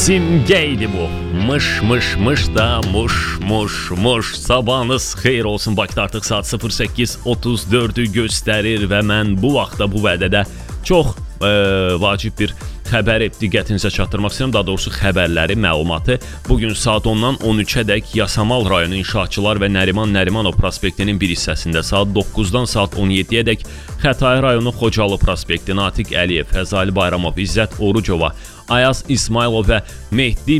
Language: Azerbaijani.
simgeydi bu. Mış da muş. Sabahınız xeyir olsun. Bakıda artıq saat 08:34-ü göstərir və mən bu vaxtda bu vədədə çox vacib bir xəbəri diqqətinizə çatdırmaq istəyirəm. Daha doğrusu xəbərləri, məlumatı. Bugün saat 10-dan 13-ədək Yasamal rayonu İnşaatçılar və Nəriman Nərimanov prospektinin bir hissəsində, saat 9-dan saat 17-ədək Xətai rayonu Xocalı prospekti, Natiq Əliyev, Fəzali Bayramov, İzzət Orucova, Ayaz İsmailov və Mehdi